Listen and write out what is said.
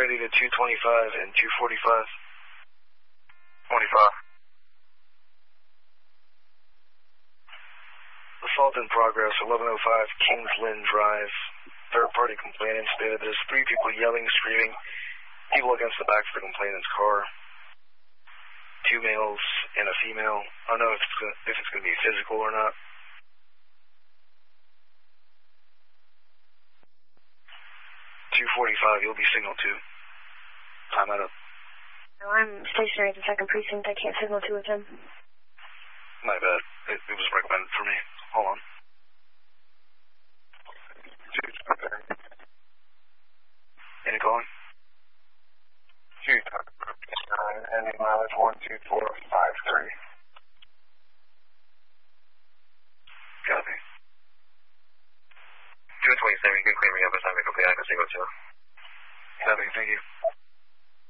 ready to 225 and 245. 25. Assault in progress, 1105 Kings Lynn Drive. Third-party complainant stated there's 3 people yelling, screaming, people against the back of the complainant's car. 2 males and a female. I don't know if it's going to be physical or not. .245, you'll be signal 2. Time out up. No, I'm stationary at the 2nd precinct. I can't signal 2 with him. My bad. It was recommended for me. Hold on. Any calling? 229, any mileage 12453. Copy. 227, you can clear me up as I'm complete. I can signal 2. Copy, thank you.